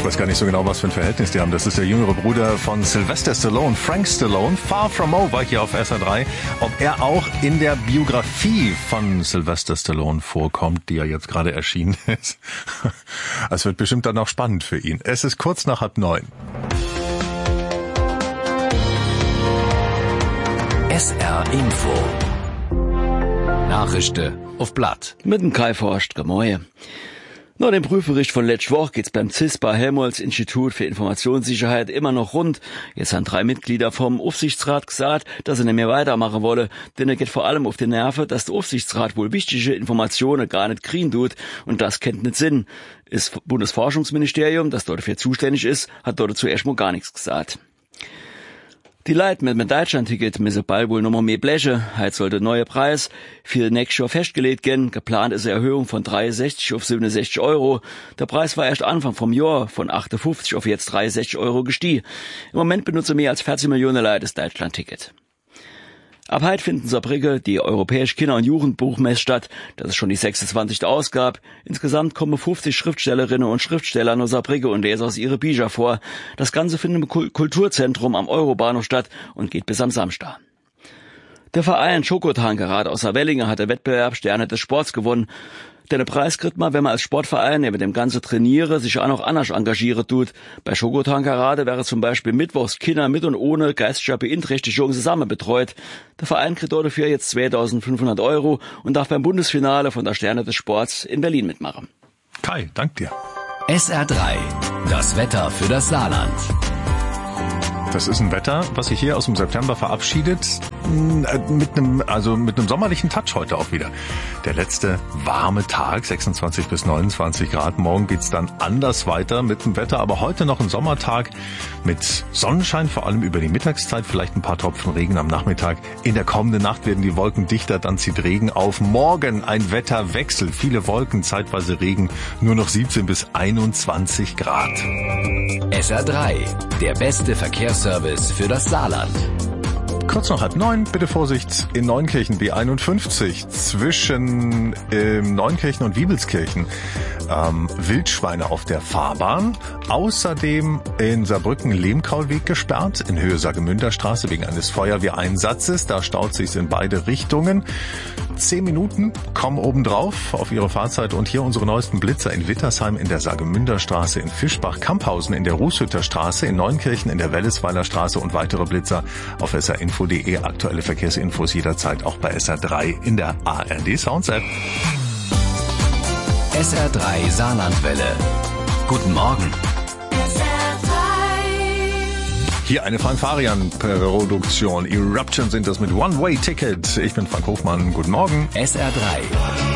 Ich weiß gar nicht so genau, was für ein Verhältnis die haben. Das ist der jüngere Bruder von Sylvester Stallone, Frank Stallone. Far From Over hier auf SR3. Ob er auch in der Biografie von Sylvester Stallone vorkommt, die ja jetzt gerade erschienen ist. Es wird bestimmt dann auch spannend für ihn. Es ist kurz nach 8:30. SR Info. Nachrichten auf Blatt. Mit dem Kai Forst, Gemäue. Nach dem Prüfbericht von letzter Woche geht's beim CISPA Helmholtz Institut für Informationssicherheit immer noch rund. Jetzt haben 3 Mitglieder vom Aufsichtsrat gesagt, dass sie nicht mehr weitermachen wollen, denn er geht vor allem auf die Nerven, dass der Aufsichtsrat wohl wichtige Informationen gar nicht kriegen tut und das kennt nicht Sinn. Das Bundesforschungsministerium, das dort dafür zuständig ist, hat dort zuerst mal gar nichts gesagt. Die Leute mit dem Deutschland-Ticket müssen bald wohl noch mal mehr blechen. Heute soll der neue Preis für nächstes Jahr festgelegt werden. Geplant ist eine Erhöhung von 63 auf 67 Euro. Der Preis war erst Anfang vom Jahr von 58 auf jetzt 63 Euro gestiegen. Im Moment benutzen mehr als 40 Millionen Leute das Deutschland-Ticket. Ab heute finden in Saarbrücken die Europäische Kinder- und Jugendbuchmesse statt. Das ist schon die 26. Ausgabe. Insgesamt kommen 50 Schriftstellerinnen und Schriftsteller aus Saarbrücken und lesen aus ihre Bücher vor. Das Ganze findet im Kulturzentrum am Eurobahnhof statt und geht bis am Samstag. Der Verein Schokotankerrad aus Saarwellinge hat den Wettbewerb Sterne des Sports gewonnen. Denn den Preis kriegt man, wenn man als Sportverein neben dem ganzen Trainieren sich auch noch anders engagieren tut. Bei Schokotankerrade wäre zum Beispiel mittwochs Kinder mit und ohne geistige Beeinträchtigung zusammen betreut. Der Verein kriegt dafür jetzt 2.500 Euro und darf beim Bundesfinale von der Sterne des Sports in Berlin mitmachen. Kai, dank dir. SR3, das Wetter für das Saarland. Das ist ein Wetter, was sich hier aus dem September verabschiedet, mit einem sommerlichen Touch heute auch wieder. Der letzte warme Tag, 26 bis 29 Grad. Morgen geht's dann anders weiter mit dem Wetter, aber heute noch ein Sommertag mit Sonnenschein, vor allem über die Mittagszeit, vielleicht ein paar Tropfen Regen am Nachmittag. In der kommenden Nacht werden die Wolken dichter, dann zieht Regen auf. Morgen ein Wetterwechsel, viele Wolken, zeitweise Regen, nur noch 17 bis 21 Grad. SR3, der beste Verkehrsservice für das Saarland. Kurz nach 8:30, bitte Vorsicht, in Neunkirchen B51 zwischen Neunkirchen und Wiebelskirchen. Wildschweine auf der Fahrbahn. Außerdem in Saarbrücken Lehmkaulweg gesperrt, in Höhe Saargemünderstraße wegen eines Feuerwehreinsatzes. Da staut sich's in beide Richtungen. 10 Minuten kommen obendrauf auf Ihre Fahrzeit. Und hier unsere neuesten Blitzer in Wittersheim in der Saargemünderstraße, in Fischbach-Kamphausen in der Rußhütter Straße, in Neunkirchen in der Wellesweiler Straße und weitere Blitzer auf srinfo.de. Aktuelle Verkehrsinfos jederzeit auch bei SR3 in der ARD Sounds App. SR3 Saarlandwelle. Guten Morgen. Hier eine Frank Farian-Produktion. Eruption sind das mit One-Way-Ticket. Ich bin Frank Hofmann. Guten Morgen. SR3.